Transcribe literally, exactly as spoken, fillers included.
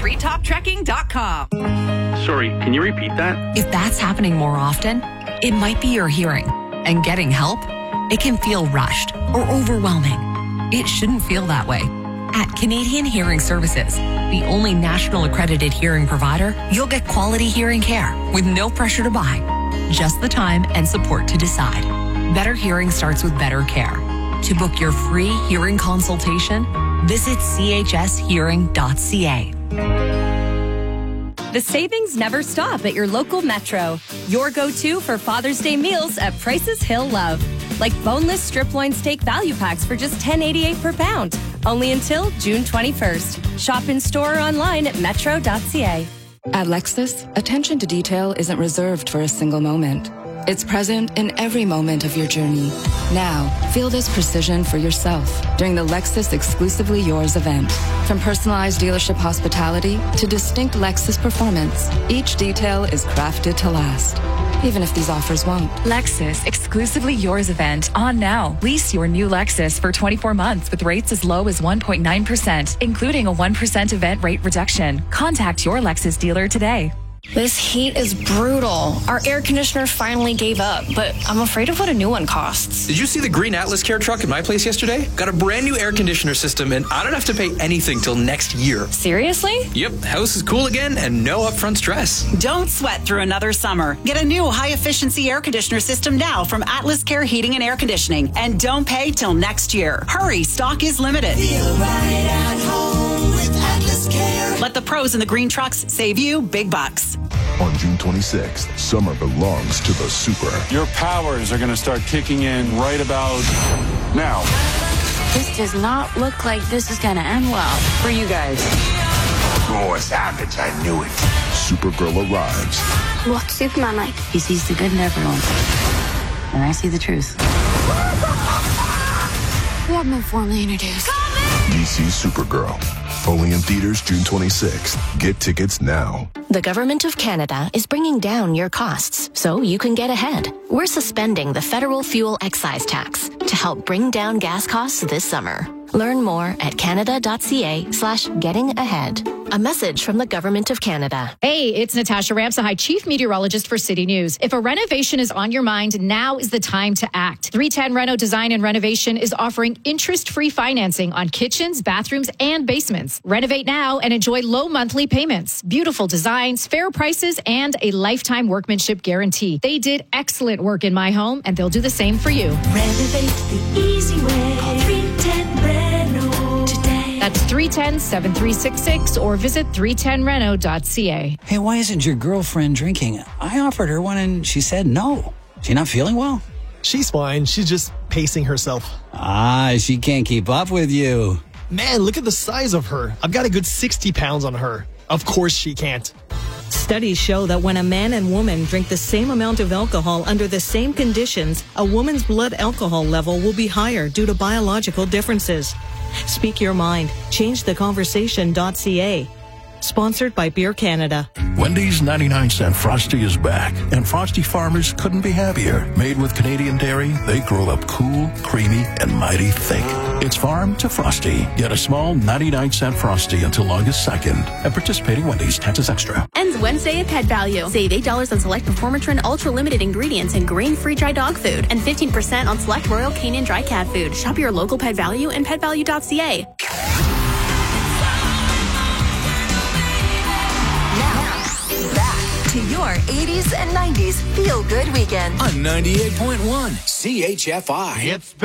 treetop trekking dot com. Sorry, can you repeat that? If that's happening more often, it might be your hearing. And getting help, it can feel rushed or overwhelming. It shouldn't feel that way. At Canadian Hearing Services, the only national accredited hearing provider, you'll get quality hearing care with no pressure to buy, just the time and support to decide. Better hearing starts with better care. To book your free hearing consultation, visit c h s hearing dot c a. The savings never stop at your local Metro. Your go-to for Father's Day meals at Price's Hill Love. Like boneless strip loin steak value packs for just ten eighty-eight per pound. Only until June twenty-first. Shop in store or online at metro dot c a. At Lexus, attention to detail isn't reserved for a single moment. It's present in every moment of your journey. Now, feel this precision for yourself during the Lexus Exclusively Yours event. From personalized dealership hospitality to distinct Lexus performance, each detail is crafted to last, even if these offers won't. Lexus Exclusively Yours event on now. Lease your new Lexus for twenty-four months with rates as low as one point nine percent, including a one percent event rate reduction. Contact your Lexus dealer today. This heat is brutal. Our air conditioner finally gave up, but I'm afraid of what a new one costs. Did you see the green Atlas Care truck at my place yesterday? Got a brand new air conditioner system, and I don't have to pay anything till next year. Seriously? Yep, house is cool again and no upfront stress. Don't sweat through another summer. Get a new high-efficiency air conditioner system now from Atlas Care Heating and Air Conditioning, and don't pay till next year. Hurry, stock is limited. Feel right at home with Atlas Care. Let the pros in the green trucks save you big bucks. On June twenty-sixth, summer belongs to the Super. Your powers are going to start kicking in right about now. This does not look like this is going to end well for you guys. Oh, savage, I knew it. Supergirl arrives. What's Superman like? He sees the good in everyone. And I see the truth. We haven't been formally introduced. D C Supergirl. Only in theaters June twenty-sixth. Get tickets now. The Government of Canada is bringing down your costs so you can get ahead. We're suspending the federal fuel excise tax to help bring down gas costs this summer. Learn more at canada.ca slash getting ahead. A message from the Government of Canada. Hey, it's Natasha Ramsahai, Chief Meteorologist for City News. If a renovation is on your mind, now is the time to act. three ten Reno Design and Renovation is offering interest-free financing on kitchens, bathrooms, and basements. Renovate now and enjoy low monthly payments, beautiful designs, fair prices, and a lifetime workmanship guarantee. They did excellent work in my home, and they'll do the same for you. Renovate the easy way. Call three ten Reno today. That's three one zero, seven three six six or visit three ten reno dot c a. Hey, why isn't your girlfriend drinking? I offered her one and she said no. She not feeling well? She's fine. She's just pacing herself. Ah, she can't keep up with you. Man, look at the size of her. I've got a good sixty pounds on her. Of course she can't. Studies show that when a man and woman drink the same amount of alcohol under the same conditions, a woman's blood alcohol level will be higher due to biological differences. Speak your mind. Change the conversation dot c a. Sponsored by Beer Canada. Wendy's ninety-nine cent Frosty is back, and Frosty farmers couldn't be happier. Made with Canadian dairy, they grow up cool, creamy, and mighty thick. It's farm to Frosty. Get a small ninety-nine cent Frosty until August second. At participating Wendy's, taxes extra. Ends Wednesday at Pet Value. Save eight dollars on select Performatrin Ultra Limited ingredients and grain-free dry dog food, and fifteen percent on select Royal Canin dry cat food. Shop your local Pet Value and pet value dot c a. To your eighties and nineties feel-good weekend. On ninety-eight point one C H F I. It's